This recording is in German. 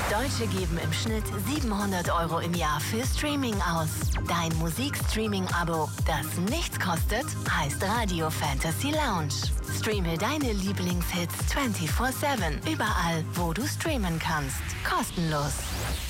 Deutsche geben im Schnitt 700 € im Jahr für Streaming aus. Dein Musikstreaming-Abo, das nichts kostet, heißt Radio Fantasy Lounge. Streame deine Lieblingshits 24/7, überall, wo du streamen kannst. Kostenlos.